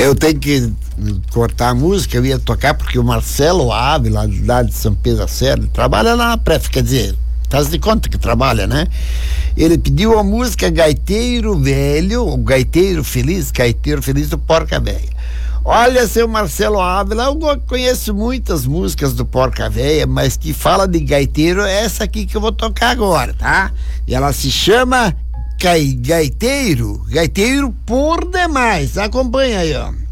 Eu tenho que cortar a música, eu ia tocar porque o Marcelo Ávila, lá de São Pedro da Serra, trabalha lá na Pref, quer dizer, faz de conta que trabalha, né? Ele pediu a música Gaiteiro Velho, o Gaiteiro Feliz do Porca Véia. Olha, seu Marcelo Ávila, eu conheço muitas músicas do Porca Véia, mas que fala de gaiteiro é essa aqui que eu vou tocar agora, tá? E ela se chama Gaiteiro por demais. Acompanha aí, ó.